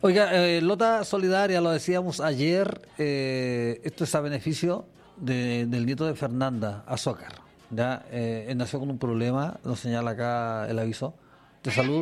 Oiga, Lota Solidaria, lo decíamos ayer, esto es a beneficio del nieto de Fernanda, Azócar. ¿Ya? Él nació con un problema, nos señala acá el aviso, de salud,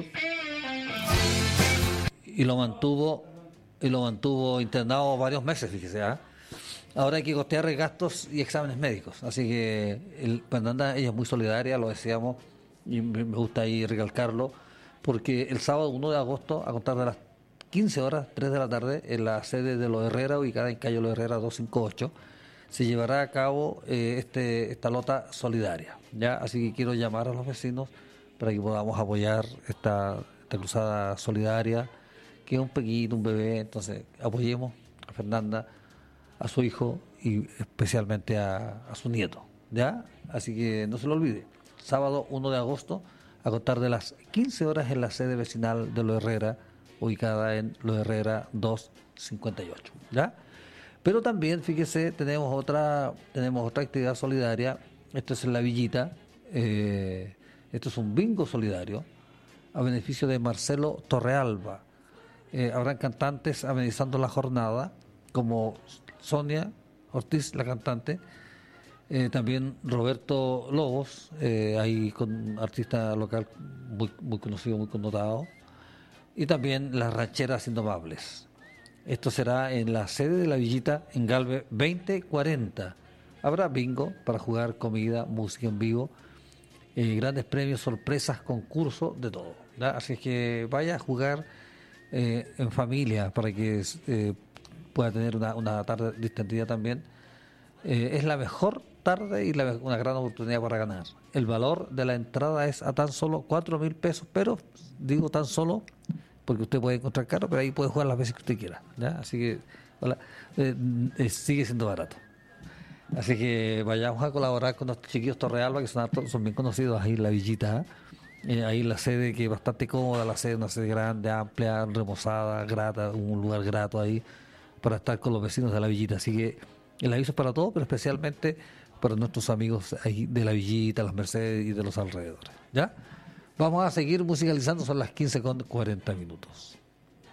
y lo mantuvo internado varios meses, fíjese. Ahora hay que costear gastos y exámenes médicos. Así que Fernanda, ella es muy solidaria, lo decíamos, y me gusta ahí recalcarlo, porque el sábado 1 de agosto, a contar de las 15 horas, 3 de la tarde, en la sede de Los Herrera, ubicada en calle Los Herrera 258, se llevará a cabo esta lota solidaria. ¿Ya? Así que quiero llamar a los vecinos para que podamos apoyar esta cruzada solidaria, que es un pequeñito, un bebé. Entonces apoyemos a Fernanda, a su hijo y especialmente a su nieto. ¿Ya? Así que no se lo olvide, sábado 1 de agosto, a contar de las 15 horas en la sede vecinal de Los Herrera, ubicada en Los Herrera 258. ¿Ya? Pero también, fíjese, tenemos otra actividad solidaria. Esto es en La Villita. Esto es un bingo solidario a beneficio de Marcelo Torrealba. Habrán cantantes amenizando la jornada, como Sonia Ortiz, la cantante, también Roberto Lobos, ahí con artista local muy conocido, muy connotado, y también las rancheras indomables. Esto será en la sede de La Villita, en Galve 2040. Habrá bingo para jugar, comida, música en vivo, grandes premios, sorpresas, concursos, de todo. ¿Ya? Así que vaya a jugar en familia para que pueda tener una tarde distendida también. Es la mejor tarde y una gran oportunidad para ganar. El valor de la entrada es a tan solo 4.000 pesos, pero digo tan solo porque usted puede encontrar caro, pero ahí puede jugar las veces que usted quiera. ¿Ya? Así que sigue siendo barato. Así que vayamos a colaborar con los chiquillos Torrealba, que son bien conocidos ahí en La Villita. Ahí la sede, que es bastante cómoda, una sede grande, amplia, remozada, grata, un lugar grato ahí para estar con los vecinos de La Villita. Así que el aviso es para todos, pero especialmente para nuestros amigos ahí de La Villita, Las Mercedes y de los alrededores. ¿Ya? Vamos a seguir musicalizando, son las 15:40.